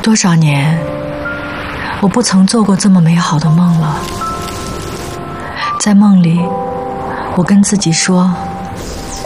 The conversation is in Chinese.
多少年，我不曾做过这么美好的梦了。在梦里，我跟自己说，